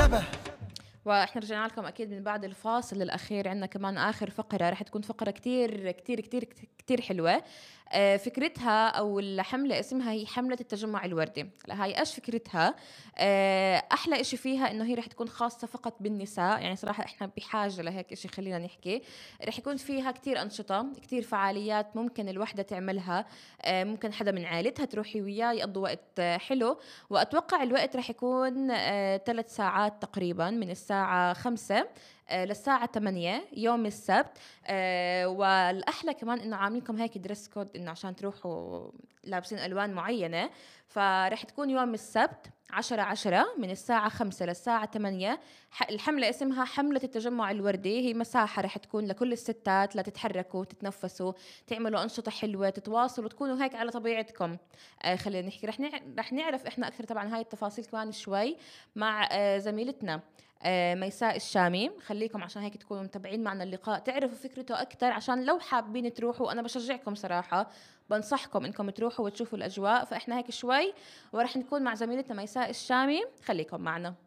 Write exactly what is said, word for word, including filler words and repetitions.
شبه. واحنا رجعنا لكم اكيد من بعد الفاصل الاخير. عندنا كمان اخر فقره رح تكون فقره كتير كتير كتير كتير حلوه. آه، فكرتها او الحمله اسمها هي حمله التجمع الوردي. هاي ايش فكرتها؟ آه، احلى إشي فيها انه هي رح تكون خاصه فقط بالنساء، يعني صراحه احنا بحاجه لهيك إشي. خلينا نحكي رح يكون فيها كتير انشطه، كتير فعاليات ممكن الوحده تعملها. آه، ممكن حدا من عائلتها تروحي وياه يقضوا وقت آه، حلو. وأتوقع الوقت رح يكون آه، ثلاث ساعات تقريبا، من الساعة خمسة آه، للساعة ثمانية يوم السبت. آه، والأحلى كمان إنه عاملين لكم هيك دريس كود، إنه عشان تروحوا لابسين ألوان معينة. فرح تكون يوم السبت عشرة عشرة من الساعة خمسة للساعة ثمانية. ح- الحملة اسمها حملة التجمع الوردي. هي مساحة رح تكون لكل الستات لتتحركوا، تتنفسوا، تعملوا أنشطة حلوة، تتواصلوا، تكونوا هيك على طبيعتكم. آه خلينا نحكي رح نع... رح نعرف إحنا أكثر طبعا هاي التفاصيل كمان شوي مع آه زميلتنا آه ميساء الشامي. خليكم عشان هيك تكونوا متابعين معنا اللقاء، تعرفوا فكرته أكثر، عشان لو حابين تروحوا أنا بشجعكم صراحة، بنصحكم إنكم تروحوا وتشوفوا الأجواء. فإحنا هيك شوي ورح نكون مع زميلتنا ميساء الشامي، خليكم معنا.